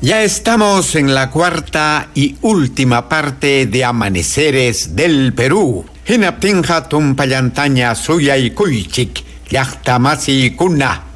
Ya estamos en la cuarta y última parte de Amaneceres del Perú. Hinaptinja tumpayantaña suya y kuychik, yachtamasi kuna.